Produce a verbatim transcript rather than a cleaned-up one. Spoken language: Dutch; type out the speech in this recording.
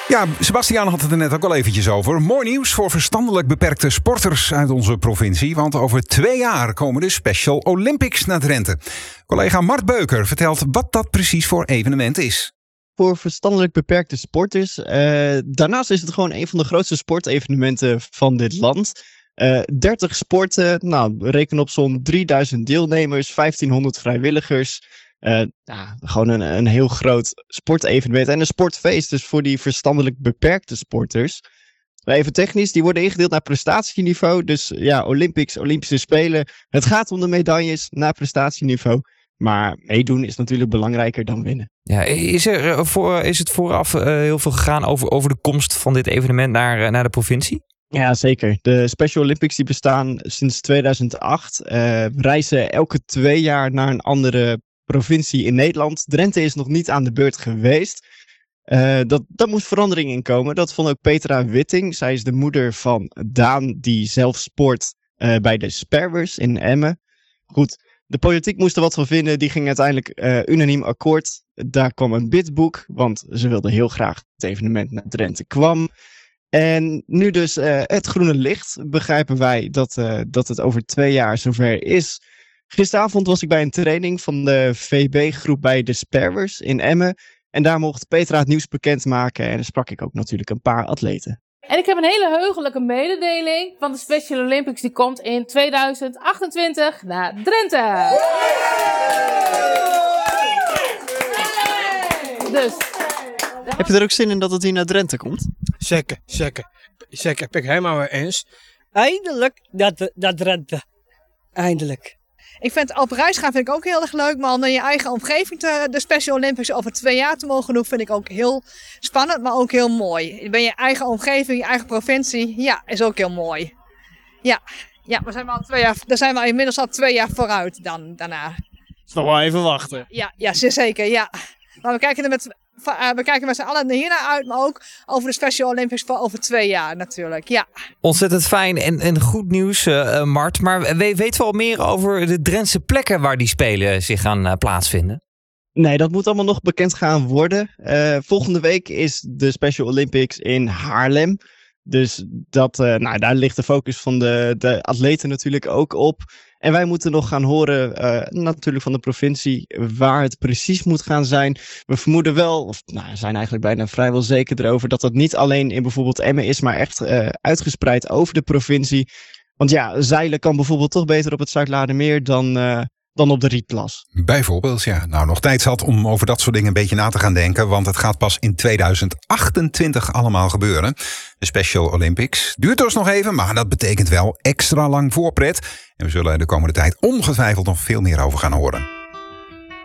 Ja, Sebastiaan had het er net ook al eventjes over. Mooi nieuws voor verstandelijk beperkte sporters uit onze provincie. Want over twee jaar komen de Special Olympics naar Drenthe. Collega Mart Beuker vertelt wat dat precies voor evenement is. Voor verstandelijk beperkte sporters. Uh, daarnaast is het gewoon een van de grootste sportevenementen van dit land. Uh, dertig sporten, nou, reken op zo'n drieduizend deelnemers, vijftienhonderd vrijwilligers. Uh, ja, gewoon een, een heel groot sportevenement en een sportfeest dus voor die verstandelijk beperkte sporters. Even technisch, die worden ingedeeld naar prestatieniveau. Dus ja, Olympics, Olympische Spelen. Het gaat om de medailles naar prestatieniveau. Maar meedoen is natuurlijk belangrijker dan winnen. Ja, is, er voor, is het vooraf uh, heel veel gegaan over, over de komst van dit evenement naar, uh, naar de provincie? Ja, zeker. De Special Olympics die bestaan sinds tweeduizend acht. Uh, reizen elke twee jaar naar een andere provincie in Nederland. Drenthe is nog niet aan de beurt geweest. Uh, dat, dat moest verandering in komen. Dat vond ook Petra Witting. Zij is de moeder van Daan, die zelf sport uh, bij de Sparwers in Emmen. Goed, de politiek moest er wat van vinden. Die ging uiteindelijk uh, unaniem akkoord. Daar kwam een bidboek, want ze wilden heel graag het evenement naar Drenthe kwam. En nu dus uh, het groene licht, begrijpen wij dat, uh, dat het over twee jaar zover is. Gisteravond was ik bij een training van de V B-groep bij de Sparwers in Emmen. En daar mocht Petra het nieuws bekendmaken en dan sprak ik ook natuurlijk een paar atleten. En ik heb een hele heugelijke mededeling van de Special Olympics. Die komt in tweeduizend achtentwintig naar Drenthe. Dus. Heb je er ook zin in dat het hier naar Drenthe komt? Zeker, zeker. Zeker, ben ik helemaal mee eens. Eindelijk naar, naar Drenthe. Eindelijk. Ik vind op reis gaan vind ik ook heel erg leuk, maar om in je eigen omgeving te, de Special Olympics over twee jaar te mogen doen, vind ik ook heel spannend, maar ook heel mooi. Je bent je eigen omgeving, je eigen provincie, ja, is ook heel mooi. Ja, ja, we zijn al twee jaar, daar zijn we inmiddels al twee jaar vooruit dan, daarna. Is nog wel even wachten. Ja, ja, zeker, ja. Maar we kijken er met, we kijken met z'n allen hiernaar uit, maar ook over de Special Olympics voor over twee jaar natuurlijk, ja. Ontzettend fijn en, en goed nieuws, uh, Mart. Maar we, weten we al meer over de Drentse plekken waar die Spelen zich gaan uh, plaatsvinden? Nee, dat moet allemaal nog bekend gaan worden. Uh, volgende week is de Special Olympics in Haarlem. Dus dat, uh, nou, daar ligt de focus van de, de atleten natuurlijk ook op. En wij moeten nog gaan horen, uh, natuurlijk van de provincie, waar het precies moet gaan zijn. We vermoeden wel, of nou, zijn eigenlijk bijna vrijwel zeker erover, dat dat niet alleen in bijvoorbeeld Emmen is, maar echt uh, uitgespreid over de provincie. Want ja, zeilen kan bijvoorbeeld toch beter op het Zuidlaardermeer dan, uh, dan op de Rietplas. Bijvoorbeeld, ja. Nou, nog tijd zat om over dat soort dingen een beetje na te gaan denken, want het gaat pas in tweeduizend achtentwintig allemaal gebeuren. De Special Olympics duurt dus nog even, maar dat betekent wel extra lang voorpret. En we zullen er de komende tijd ongetwijfeld nog veel meer over gaan horen.